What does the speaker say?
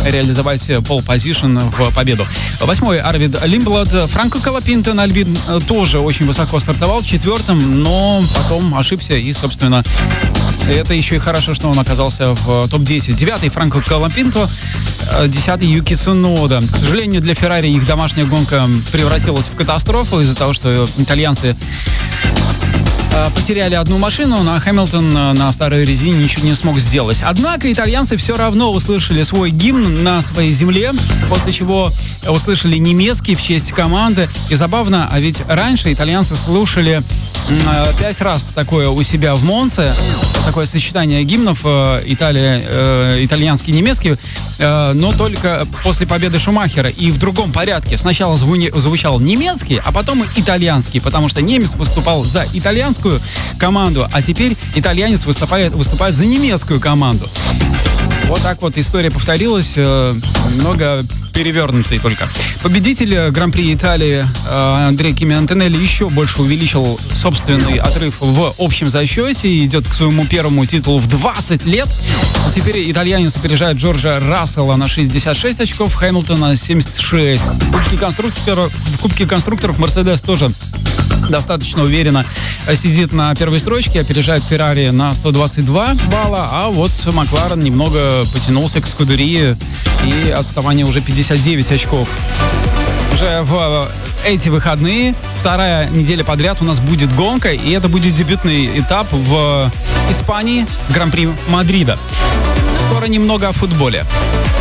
реализовать пол-позишн в победу. 8-й Арвид Лимблад. Франко Колопинто на Альбин тоже очень высоко стартовал, 4-м, но потом ошибся и, собственно, это еще и хорошо, что он оказался в топ-10. 9-й Франко Колопинто, 10-й Юки Цунода. К сожалению, для Феррари их домашняя гонка превратилась в катастрофу из-за того, что итальянцы потеряли одну машину, но Хэмилтон на старой резине ничего не смог сделать. Однако итальянцы все равно услышали свой гимн на своей земле, после чего услышали немецкий в честь команды. И забавно, а ведь раньше итальянцы слушали 5 раз такое у себя в Монце, такое сочетание гимнов итальянский, немецкий, но только после победы Шумахера и в другом порядке. Сначала звучал немецкий, а потом итальянский, потому что немец выступал за итальянскую команду, а теперь итальянец выступает за немецкую команду. Вот так вот история повторилась, немного перевернутой только. Победитель Гран-при Италии Андрей Кими Антонелли еще больше увеличил собственный отрыв в общем зачете и идет к своему первому титулу в 20 лет. А теперь итальянец опережает Джорджа Рассела на 66 очков, Хэмилтона 76. В Кубке конструкторов Мерседес тоже достаточно уверенно сидит на первой строчке, опережает Феррари на 122 балла, а вот Макларен немного потянулся к Скудерии, и отставание уже 59 очков. Уже в эти выходные, вторая неделя подряд у нас будет гонка, и это будет дебютный этап в Испании, Гран-при Мадрида. Скоро немного о футболе.